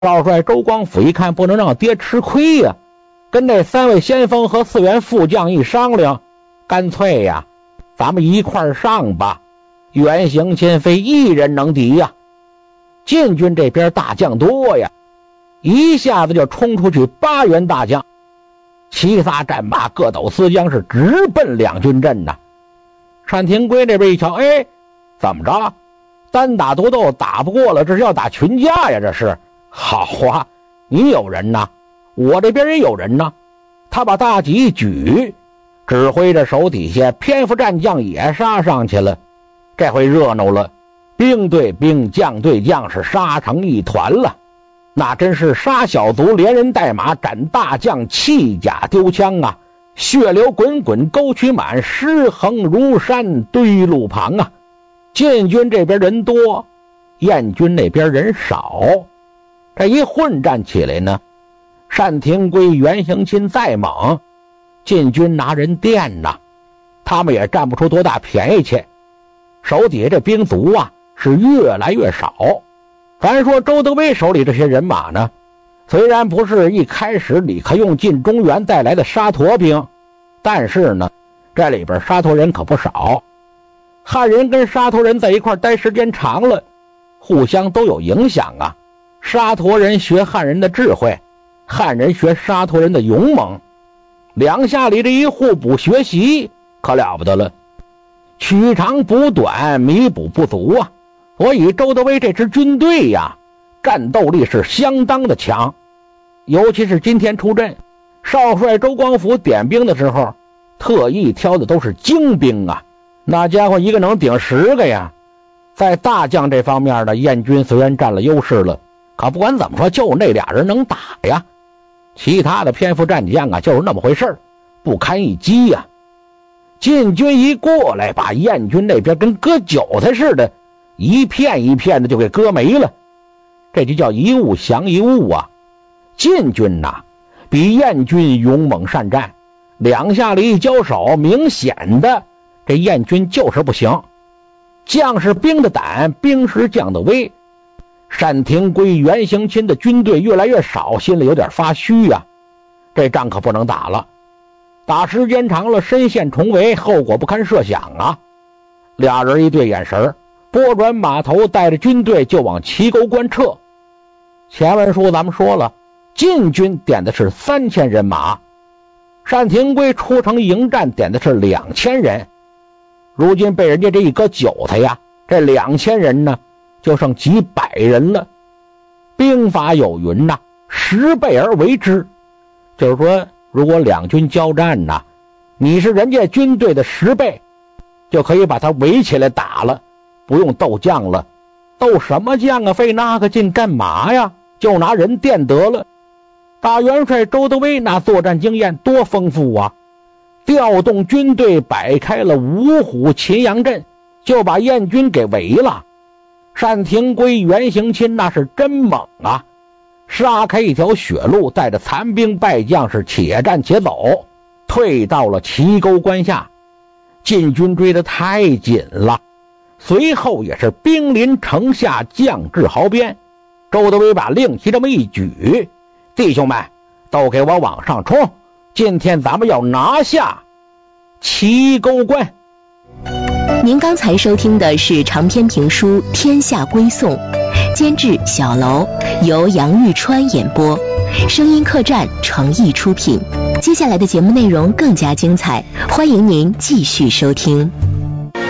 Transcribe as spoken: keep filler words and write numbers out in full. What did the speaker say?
少帅周光甫一看不能让爹吃亏呀、啊，跟这三位先锋和四员副将一商量，干脆呀，咱们一块上吧。袁行钦非一人能敌呀，晋军这边大将多呀，一下子就冲出去八员大将，七仨战马各斗司将是直奔两军阵呐。单廷圭这边一瞧，哎，怎么着？单打独斗打不过了，这是要打群架呀！这是好啊，你有人呐，我这边也有人呐。他把大戟一举，指挥着手底下蝙蝠战将也杀上去了。这回热闹了，兵对兵，将对将，是杀成一团了。那真是杀小卒连人带马，斩大将弃甲丢枪啊！血流滚滚，沟渠满，尸横如山，堆路旁啊！晋军这边人多，燕军那边人少，这一混战起来呢，单廷圭、袁行钦再猛，晋军拿人垫呐，他们也占不出多大便宜去。手底下这兵卒啊是越来越少。咱说周德威手里这些人马呢，虽然不是一开始李克用进中原带来的沙陀兵，但是呢，这里边沙陀人可不少。汉人跟沙陀人在一块待时间长了，互相都有影响啊。沙陀人学汉人的智慧，汉人学沙陀人的勇猛，两下里这一互补学习，可了不得了。取长补短，弥补不足啊。所以周德威这支军队呀，战斗力是相当的强。尤其是今天出阵，少帅周光甫点兵的时候，特意挑的都是精兵啊，那家伙一个能顶十个呀。在大将这方面呢，燕军虽然占了优势了，可不管怎么说，就那俩人能打呀。其他的蝙蝠战将啊，就是那么回事，不堪一击呀。晋军一过来，把燕军那边跟割韭菜似的，一片一片的就给割没了。这就叫一物降一物啊。晋军呐，比燕军勇猛善战，两下里一交手，明显的这燕军就是不行。将士兵的胆，兵时将的威。单廷圭、袁行钦的军队越来越少，心里有点发虚呀、啊。这仗可不能打了，打时间长了，身陷重围，后果不堪设想啊。俩人一对眼神，拨转马头，带着军队就往齐沟关撤。前文书咱们说了，晋军点的是三千人马，单廷圭出城迎战点的是两千人。如今被人家这一割韭菜呀，这两千人呢就剩几百人了。兵法有云呐，十倍而为之，就是说如果两军交战呐，你是人家军队的十倍，就可以把他围起来打了，不用斗将了。斗什么将啊，费那个劲干嘛呀？就拿人垫得了。大元帅周德威那作战经验多丰富啊，调动军队摆开了五虎秦阳阵，就把燕军给围了。单廷圭、袁行钦那是真猛啊，杀开一条血路，带着残兵败将是且战且走，退到了齐沟关下。晋军追得太紧了，随后也是兵临城下，将至壕边。周德威把令旗这么一举，弟兄们都给我往上冲，今天咱们要拿下齐沟关。 您刚才收听的是长篇评书《天下归宋》，监制小楼，由杨玉川演播，声音客栈诚意出品。接下来的节目内容更加精彩，欢迎您继续收听。